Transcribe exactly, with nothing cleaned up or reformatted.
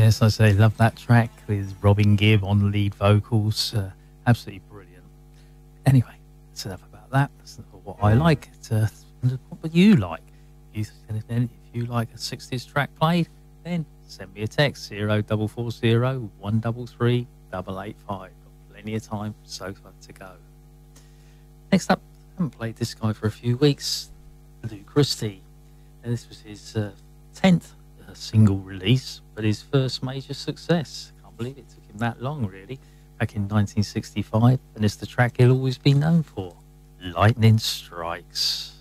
Yes, I say love that track with Robin Gibb on lead vocals. Uh, absolutely brilliant. Anyway, that's enough about that. That's enough of what I like. Uh, what would you like? If you, if you like a sixties track played, then send me a text zero double four zero one double three double eight five. Got plenty of time, so far to go. Next up, I haven't played this guy for a few weeks. Lou Christie. And this was his uh, tenth uh, single release, but his first major success. Can't believe it took him that long, really. Back in nineteen sixty-five, and it's the track he'll always be known for, Lightning Strikes.